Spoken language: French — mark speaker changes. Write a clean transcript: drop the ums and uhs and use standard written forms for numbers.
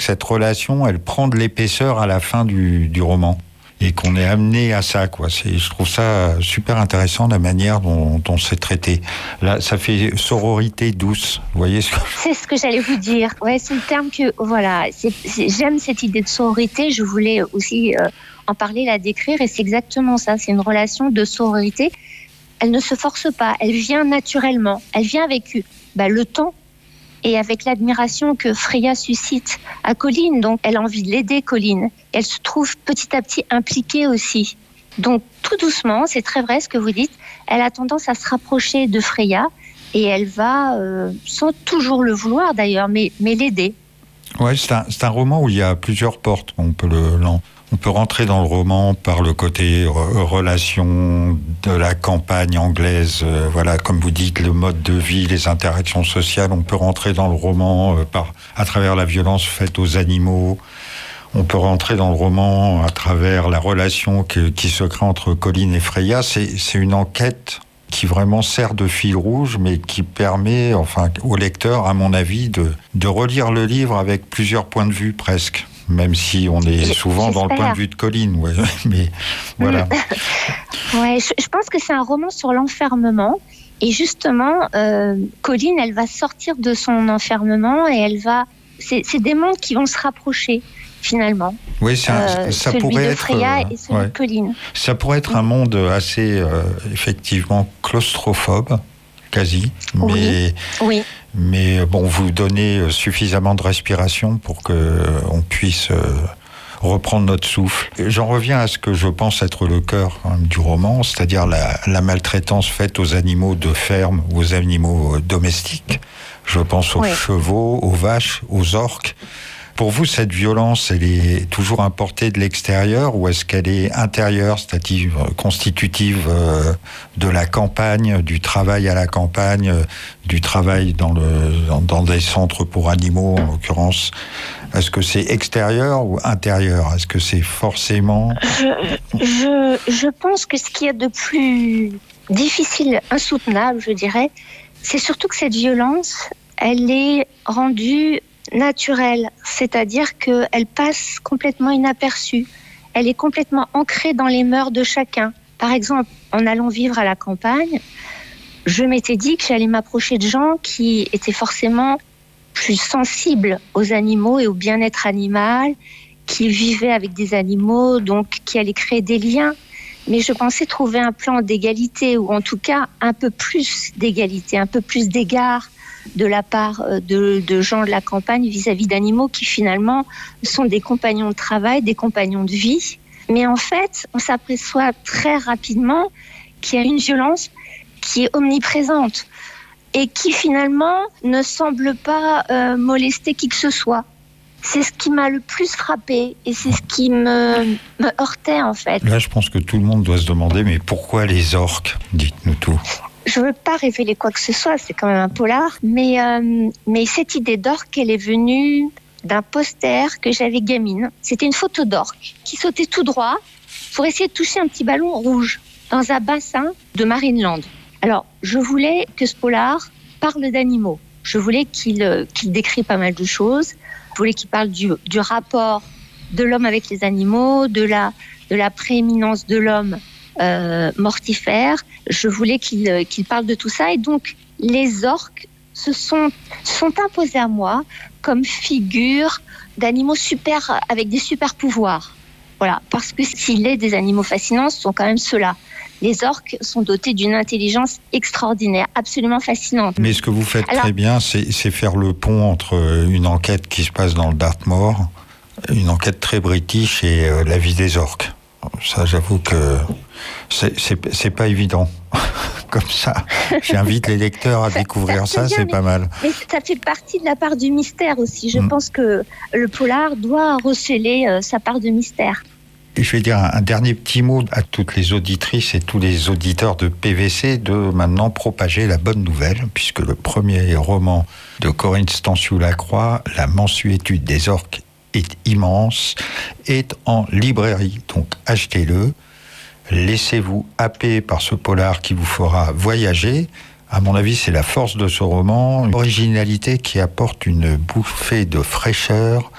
Speaker 1: cette relation, elle prend de l'épaisseur à la fin du roman. Et qu'on est amené à ça, quoi. Je trouve ça super intéressant, la manière dont c'est traité. Là, ça fait sororité douce. Vous voyez ce que...
Speaker 2: C'est ce que j'allais vous dire. Ouais, c'est le terme que, voilà, j'aime cette idée de sororité. Je voulais aussi en parler, la décrire, et c'est exactement ça. C'est une relation de sororité. Elle ne se force pas. Elle vient naturellement. Elle vient avec le temps et avec l'admiration que Freya suscite à Colin. Donc, elle a envie de l'aider, Colin. Elle se trouve petit à petit impliquée aussi. Donc, tout doucement, c'est très vrai ce que vous dites, elle a tendance à se rapprocher de Freya et elle va, sans toujours le vouloir d'ailleurs, mais l'aider.
Speaker 1: Ouais, c'est un roman où il y a plusieurs portes. On peut rentrer dans le roman par le côté relation de la campagne anglaise, voilà, comme vous dites, le mode de vie, les interactions sociales. On peut rentrer dans le roman à travers la violence faite aux animaux. On peut rentrer dans le roman à travers la relation qui se crée entre Colin et Freya. C'est une enquête qui vraiment sert de fil rouge, mais qui permet, au lecteur, à mon avis, de relire le livre avec plusieurs points de vue presque. Même si on est souvent dans le point de vue de Colin, ouais. Mais voilà.
Speaker 2: Ouais, je pense que c'est un roman sur l'enfermement. Et justement, Colin, elle va sortir de son enfermement et c'est des mondes qui vont se rapprocher, finalement.
Speaker 1: Oui, ça
Speaker 2: celui
Speaker 1: pourrait
Speaker 2: de
Speaker 1: être
Speaker 2: Freya et celui de Colin.
Speaker 1: Ça pourrait être un monde assez, effectivement, claustrophobe, quasi.
Speaker 2: Oui.
Speaker 1: Mais bon, vous donnez suffisamment de respiration pour qu'on puisse reprendre notre souffle. J'en reviens à ce que je pense être le cœur du roman, c'est-à-dire la maltraitance faite aux animaux de ferme ou aux animaux domestiques. Je pense aux chevaux, aux vaches, aux orques. Pour vous, cette violence, elle est toujours importée de l'extérieur ou est-ce qu'elle est intérieure, c'est-à-dire constitutive de la campagne, du travail à la campagne, du travail dans des centres pour animaux, en l'occurrence? Est-ce que c'est extérieur ou intérieur? Est-ce que c'est forcément...
Speaker 2: Je pense que ce qu'il y a de plus difficile, insoutenable, je dirais, c'est surtout que cette violence, elle est rendue naturelle, c'est-à-dire qu'elle passe complètement inaperçue. Elle est complètement ancrée dans les mœurs de chacun. Par exemple, en allant vivre à la campagne, je m'étais dit que j'allais m'approcher de gens qui étaient forcément plus sensibles aux animaux et au bien-être animal, qui vivaient avec des animaux, donc qui allaient créer des liens. Mais je pensais trouver un plan d'égalité, ou en tout cas un peu plus d'égalité, un peu plus d'égard de la part de gens de la campagne vis-à-vis d'animaux qui finalement sont des compagnons de travail, des compagnons de vie. Mais en fait, on s'aperçoit très rapidement qu'il y a une violence qui est omniprésente et qui finalement ne semble pas molester qui que ce soit. C'est ce qui m'a le plus frappée et c'est ce qui me heurtait en fait.
Speaker 1: Là, je pense que tout le monde doit se demander, mais pourquoi les orques? Dites-nous tout.
Speaker 2: Je ne veux pas révéler quoi que ce soit, c'est quand même un polar, mais cette idée d'orque, elle est venue d'un poster que j'avais gamine. C'était une photo d'orque qui sautait tout droit pour essayer de toucher un petit ballon rouge dans un bassin de Marineland. Alors, je voulais que ce polar parle d'animaux. Je voulais qu'il décrit pas mal de choses. Je voulais qu'il parle du rapport de l'homme avec les animaux, de la prééminence de l'homme mortifère. Je voulais qu'il parle de tout ça. Et donc, les orques se sont imposés à moi comme figure d'animaux super, avec des super pouvoirs. Voilà. Parce que s'il est des animaux fascinants, ce sont quand même ceux-là. Les orques sont dotés d'une intelligence extraordinaire, absolument fascinante.
Speaker 1: Mais ce que vous faites très bien, c'est faire le pont entre une enquête qui se passe dans le Dartmoor, une enquête très british, et la vie des orques. Ça, j'avoue que c'est pas évident. Comme ça, j'invite les lecteurs à découvrir ça, c'est pas mal.
Speaker 2: Mais ça fait partie de la part du mystère aussi. Je pense que le polar doit receler sa part de mystère.
Speaker 1: Et je vais dire un dernier petit mot à toutes les auditrices et tous les auditeurs de PVC de maintenant propager la bonne nouvelle, puisque le premier roman de Corinne Stanciou-Lacroix, La mansuétude des orques est immense, est en librairie. Donc achetez-le, laissez-vous happer par ce polar qui vous fera voyager. À mon avis, c'est la force de ce roman, une originalité qui apporte une bouffée de fraîcheur